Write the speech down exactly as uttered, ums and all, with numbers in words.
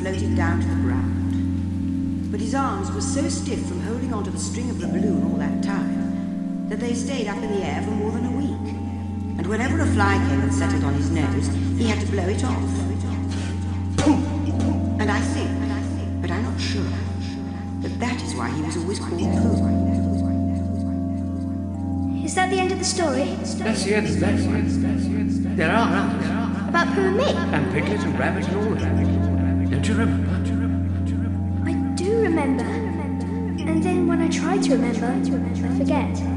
floated down to the ground. But his arms were so stiff from holding onto the string of the balloon all that time that they stayed up in the air for more than a week. And whenever a fly came and settled on his nose, he had to blow it off. And I think, but I'm not sure, that that is why he was always called Pooh. Is that the end of the story? That's the end of that one. There are others. About Pooh and me? And Piglet and Rabbit and all of that. Don't you remember? I do remember. And then when I try to remember, I forget.